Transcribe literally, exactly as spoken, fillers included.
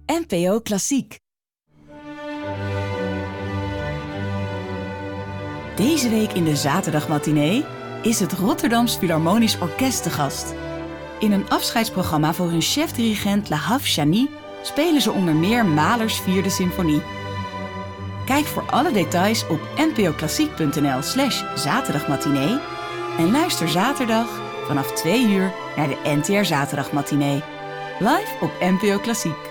N P O Klassiek. Deze week in de zaterdagmatinee is het Rotterdams Philharmonisch Orkest te gast. In een afscheidsprogramma voor hun chef-dirigent Lahav Shani spelen ze onder meer Mahlers vierde symfonie. Kijk voor alle details op npoklassiek.nl slash zaterdagmatinee en luister zaterdag vanaf twee uur naar de N T R Zaterdagmatinee. Live op N P O Klassiek.